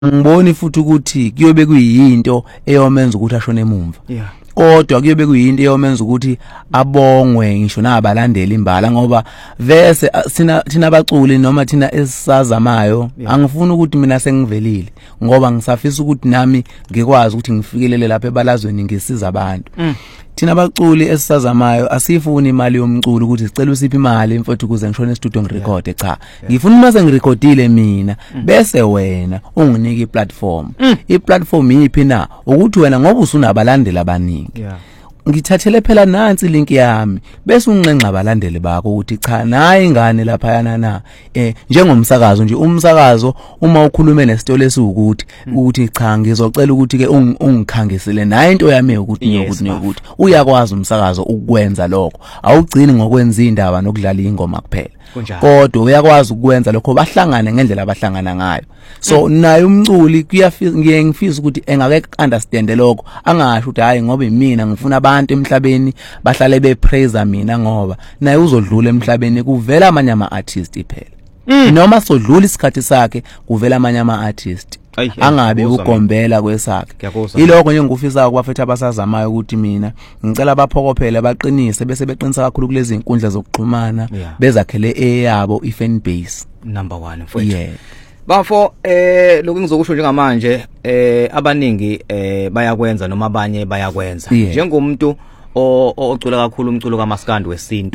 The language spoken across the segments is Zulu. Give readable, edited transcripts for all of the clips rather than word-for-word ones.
ngiboni futhi ukuthi kuyobe kuyinto eyomenza ukuthi ashone emuva. Kodwa kuyobe kuyinto eyomenza ukuthi abongwe ngisho nabalandeli imbala ngoba vese thina abaculi noma thina esisazamayo angifuni ukuthi mina sengivelile ngoba ngisafisa ukuthi nami ngikwazi ukuthi ngifikelele lapha ebalazweni ngisiza abantu. Thina abaculi esisazamayo asifuni imali yomculo ukuthi sicela usiphi imali mfowethu ukuze ngishone e-studio ngirekhode cha. Ngifuna uma sengirekhodile mina bese wena unginike i-platform. I-platform yiphi na ukuthi wena ngoba usunabalandeli abaningi. Ngithathele phela nansi link yami bese unqenqa abalandeli bakho ukuthi cha nayi ingane lapha yana na njengomsakazo nje umsakazo uma ukhulume nesitolo esiwukuthi cha ngizocela ukuthi ke ungikhangisele nayi into yami ukuthi nokuthi uyakwazi umsakazo ukwenza lokho awugcini ngokwenza indaba nokudlala ingoma kuphela kodwa uyakwazi ukwenza lokho bahlangane ngendlela abahlangana ngayo. So naye umculi ngiye ngifisa ukuthi engake understand lokho angasho ukuthi hayi ngoba imina ngifuna abantu emhlabeni bahlale bepraise mina ngoba naye uzodlula emhlabeni kuvela amanye ama artists phela noma sodlula isikhathi sakhe kuvela amanye ama artists angabe ugombela kwesakhe. Yiloko nje ngikufisa kubafethu abasazamayo ukuthi mina ngicela baphokophele baqinise bese beqinisa kakhulu kulezi inkundla zokuxhumana bezakhele eyabo i-fan base number 1 mfowethu. Bafo lokho ngizokusho njengamanje abaningi bayakwenza noma abanye bayakwenza njengomuntu ocula kakhulu umculo kaMaskandi wesintu.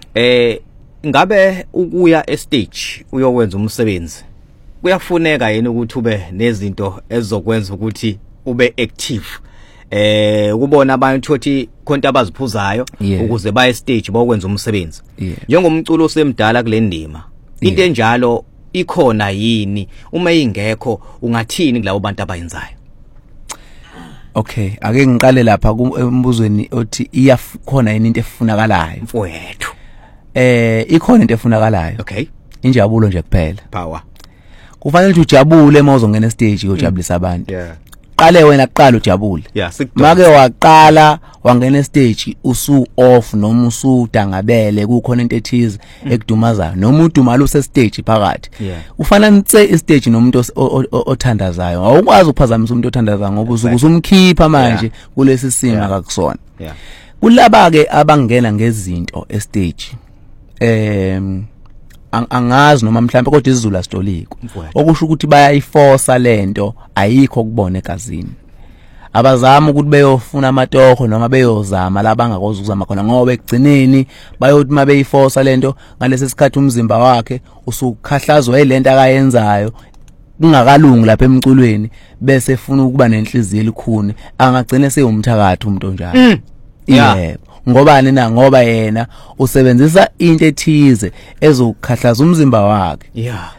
Ngabe ukuya e-stage uyokwenza umsebenzi kuyafuneka yini ukuthi ube nezinto ezizokwenza ukuthi ube active ukubona abantu ukuthi konke abaziphuzayo ukuze baye stage bokwenza umsebenzi njengomculo osemdala kule ndima into enjalo ikhona yini uma ingekho ungathini kulabo bantu abayenzayo? Okay, ake ngiqale lapha embuzweni othi iyakhona yini into efunakalayo mfowethu? Ikhona into efunakalayo. Okay, injabulo nje kuphela. Power. Kufanele ukuthi ujabule uma uzongena stage uyojabulisa abantu. Qale wena kuqala ujabule. Make waqala wangena stage usu off noma usudangabele kukhona into ethize ekudumazayo noma udumala use stage phakathi. Ufana nitse stage nomuntu othandazayo awukwazi ukuphazamisa umuntu othandazayo ngoba usumkhipha manje kulesi simo akakusona. Kulaba ke abangena ngezinto stage angazi noma mhlawumbe kodwa isizulu asitoliko okusho ukuthi bayayiforce lento ayikho kubona egazini abazama ukuthi beyofuna amatoho noma beyozama labangakwazi ukuzama khona ngoba ekugcineni bayothi mabeyiforce lento ngalesi sikhathi umzimba wakhe usukhahlazwa ilento akayenzayo kungakalungi lapha emculweni bese efuna ukuba nenhliziyo elikhuni angagcina seyumthakatha umuntu onjalo. Ngobani na ngoba yena usebenzisa into ethize ezokukhahlaza umzimba wakhe